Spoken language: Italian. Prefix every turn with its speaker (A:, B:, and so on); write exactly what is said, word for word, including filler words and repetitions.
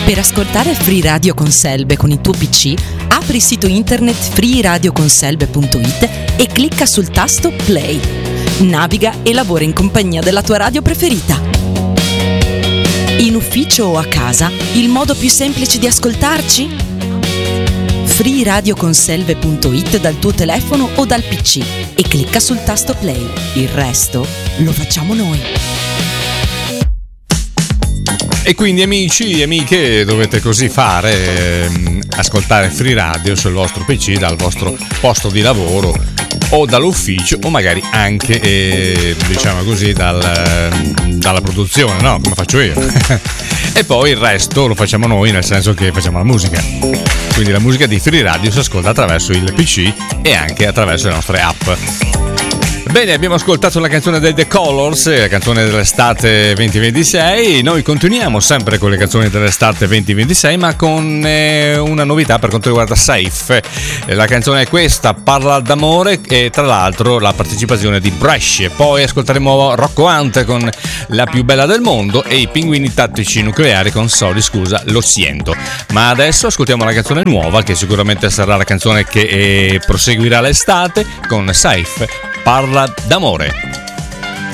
A: Per ascoltare Free Radio con Selbe con il tuo P C, apri il sito internet free radio con selbe punto it e clicca sul tasto Play. Naviga e lavora in compagnia della tua radio preferita. In ufficio o a casa, il modo più semplice di ascoltarci? free radio con selbe punto it dal tuo telefono o dal P C e clicca sul tasto Play. Il resto lo facciamo noi.
B: E quindi amici e amiche dovete così fare, ehm, ascoltare Free Radio sul vostro P C dal vostro posto di lavoro o dall'ufficio o magari anche eh, diciamo così dal, dalla produzione, no? Come faccio io. E poi il resto lo facciamo noi, nel senso che facciamo la musica. Quindi la musica di Free Radio si ascolta attraverso il P C e anche attraverso le nostre app. Bene, abbiamo ascoltato la canzone dei The Colors, la canzone dell'estate venti ventisei. Noi continuiamo sempre con le canzoni dell'estate venti ventisei, ma con eh, una novità per quanto riguarda Safe. La canzone è questa, Parla d'amore, e tra l'altro la partecipazione di Brescia. Poi ascolteremo Rocco Hunt con La più bella del mondo e i Pinguini tattici nucleari con Sorry scusa, lo siento. Ma adesso ascoltiamo la canzone nuova, che sicuramente sarà la canzone che eh, proseguirà l'estate, con Safe, Parla d'amore.